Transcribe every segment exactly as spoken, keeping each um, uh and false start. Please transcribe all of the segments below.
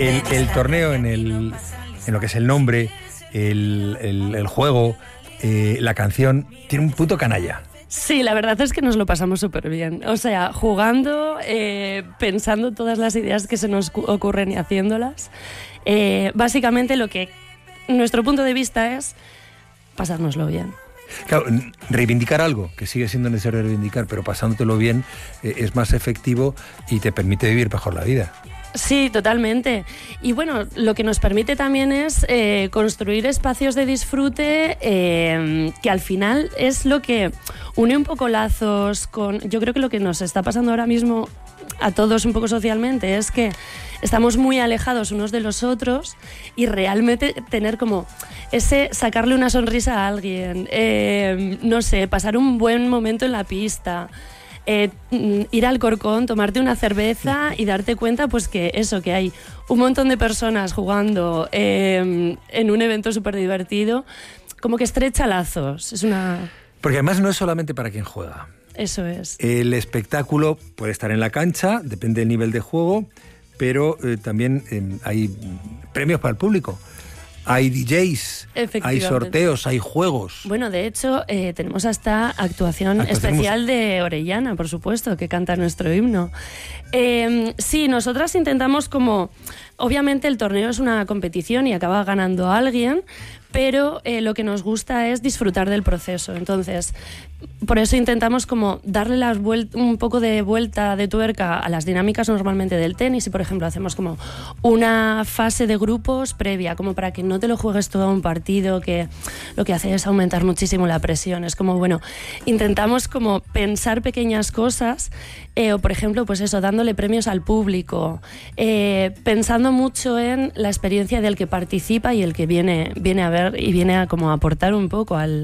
El, el torneo en, el, en lo que es el nombre, el, el, el juego, eh, la canción, tiene un punto canalla. Sí, la verdad es que nos lo pasamos súper bien. O sea, jugando, eh, pensando todas las ideas que se nos ocurren y haciéndolas. Eh, básicamente lo que nuestro punto de vista es pasárnoslo bien. Claro, reivindicar algo, que sigue siendo necesario reivindicar, pero pasándotelo bien eh, es más efectivo y te permite vivir mejor la vida. Sí, totalmente. Y bueno, lo que nos permite también es eh, construir espacios de disfrute eh, que al final es lo que une un poco lazos con... Yo creo que lo que nos está pasando ahora mismo a todos un poco socialmente es que estamos muy alejados unos de los otros y realmente tener como ese sacarle una sonrisa a alguien, eh, no sé, pasar un buen momento en la pista... Eh, ir al Corcón, tomarte una cerveza y darte cuenta pues que eso, que hay un montón de personas jugando eh, en un evento súper divertido, como que estrecha lazos. Es una... Porque además no es solamente para quien juega. Eso es. El espectáculo puede estar en la cancha, depende del nivel de juego, pero eh, también eh, hay premios para el público. Hay D Js, hay sorteos, hay juegos. Bueno, de hecho, eh, tenemos hasta actuación especial de Orellana, por supuesto, que canta nuestro himno. Eh, sí, nosotras intentamos como... Obviamente el torneo es una competición y acaba ganando alguien, pero eh, lo que nos gusta es disfrutar del proceso. Entonces, por eso intentamos como darle las vuelt- un poco de vuelta de tuerca a las dinámicas normalmente del tenis y, por ejemplo, hacemos como una fase de grupos previa, como para que no te lo juegues todo a un partido, que lo que hace es aumentar muchísimo la presión. Es como, bueno, intentamos como pensar pequeñas cosas, eh, o por ejemplo, pues eso, dándole premios al público, eh, pensando mucho en la experiencia del que participa y el que viene, viene a ver y viene a como aportar un poco al,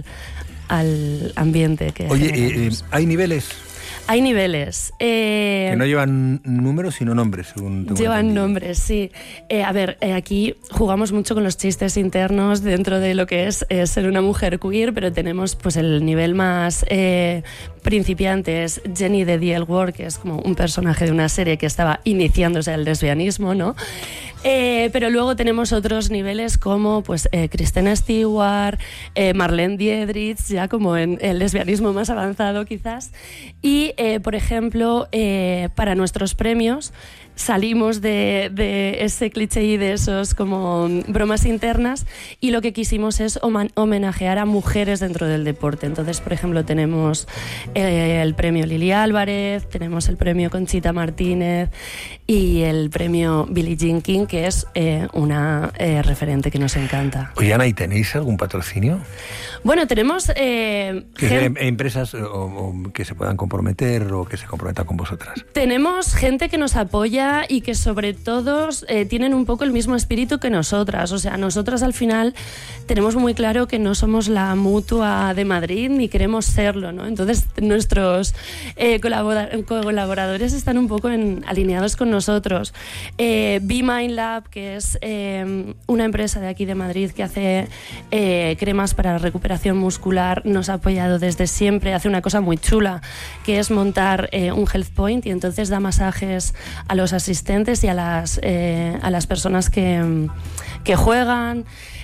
al ambiente que Oye, eh, eh, ¿hay niveles? Hay niveles. Eh, que no llevan números, sino nombres, según tengo Llevan entendido. nombres, sí. Eh, a ver, eh, aquí jugamos mucho con los chistes internos dentro de lo que es eh, ser una mujer queer, pero tenemos pues el nivel más eh, principiante, es Jenny de D L Ward, que es como un personaje de una serie que estaba iniciándose al lesbianismo, ¿no? Eh, pero luego tenemos otros niveles como pues eh, Kristen Stewart, eh, Marlene Dietrich, ya como en el lesbianismo más avanzado quizás. Y, eh, por ejemplo, eh, para nuestros premios salimos de, de ese cliché y de esos como bromas internas y lo que quisimos es homenajear a mujeres dentro del deporte. Entonces, por ejemplo, tenemos eh, el premio Lili Álvarez, tenemos el premio Conchita Martínez y el premio Billie Jean King, que es eh, una eh, referente que nos encanta. Oye, Ana, ¿y tenéis algún patrocinio? Bueno, tenemos... Eh, que gen- sea, empresas o, o que se puedan comprometer o que se comprometan con vosotras. Tenemos gente que nos apoya y que sobre todo eh, tienen un poco el mismo espíritu que nosotras. O sea, nosotras al final tenemos muy claro que no somos la Mutua de Madrid ni queremos serlo, ¿no? Entonces nuestros eh, colabora- colaboradores están un poco en, alineados con nosotros. Eh, Be Mind Lab, que es eh, una empresa de aquí de Madrid que hace eh, cremas para la recuperación muscular, nos ha apoyado desde siempre. Hace una cosa muy chula, que es montar eh, un health point y entonces da masajes a los asistentes y a las, eh, a las personas que, que juegan.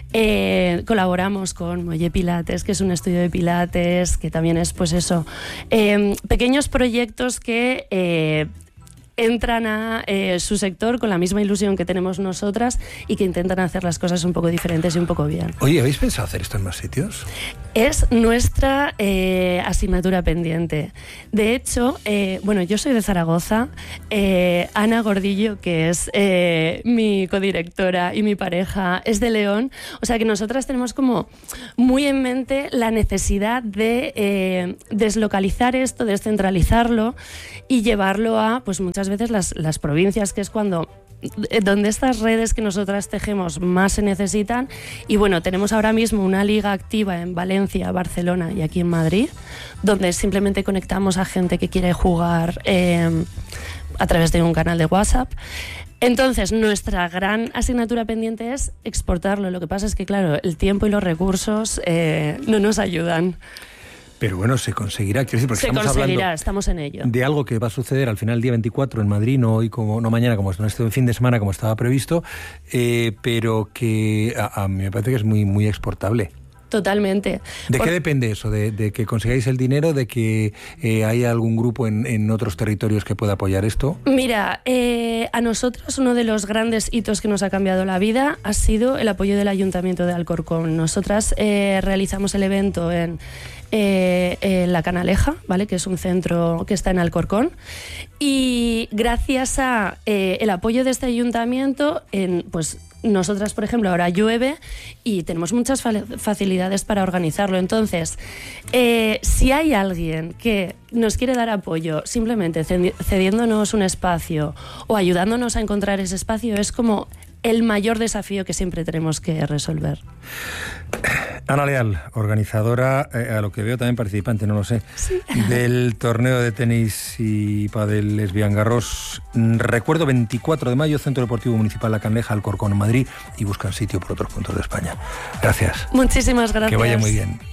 Eh, colaboramos con Molle Pilates, que es un estudio de pilates, que también es pues eso, eh, pequeños proyectos que eh, entran a eh, su sector con la misma ilusión que tenemos nosotras y que intentan hacer las cosas un poco diferentes y un poco bien. Oye, ¿habéis pensado hacer esto en más sitios? Es nuestra eh, asignatura pendiente. De hecho, eh, bueno, yo soy de Zaragoza. Eh, Ana Gordillo, que es eh, mi codirectora y mi pareja, es de León. O sea que nosotras tenemos como muy en mente la necesidad de eh, deslocalizar esto, descentralizarlo y llevarlo a, pues muchas veces las, las provincias, que es cuando... donde estas redes que nosotras tejemos más se necesitan. Y bueno, tenemos ahora mismo una liga activa en Valencia, Barcelona y aquí en Madrid, donde simplemente conectamos a gente que quiere jugar eh, a través de un canal de WhatsApp. Entonces, nuestra gran asignatura pendiente es exportarlo. Lo que pasa es que, claro, el tiempo y los recursos eh, no nos ayudan. Pero bueno, se conseguirá. Quiero decir, porque se estamos conseguirá, hablando estamos en ello. De algo que va a suceder al final el día veinticuatro en Madrid, no hoy como no mañana, como no este fin de semana como estaba previsto, eh, pero que a, a mí me parece que es muy, muy exportable. Totalmente. ¿De Por... qué depende eso? ¿De, de que consigáis el dinero? ¿De que eh, haya algún grupo en, en otros territorios que pueda apoyar esto? Mira, eh, a nosotros uno de los grandes hitos que nos ha cambiado la vida ha sido el apoyo del Ayuntamiento de Alcorcón. Nosotras eh, realizamos el evento en, eh, en La Canaleja, ¿vale? Que es un centro que está en Alcorcón, y gracias a eh, el apoyo de este ayuntamiento, en, pues nosotras, por ejemplo, ahora llueve y tenemos muchas facilidades para organizarlo. Entonces, eh, si hay alguien que nos quiere dar apoyo simplemente cediéndonos un espacio o ayudándonos a encontrar ese espacio, es como el mayor desafío que siempre tenemos que resolver. Ana Leal, organizadora, eh, a lo que veo también participante, no lo sé, sí. del torneo de tenis y pádel Lesbian Garros. Recuerdo, veinticuatro de mayo, Centro Deportivo Municipal La Canaleja, Alcorcón, Madrid, y buscan sitio por otros puntos de España. Gracias. Muchísimas gracias. Que vaya muy bien.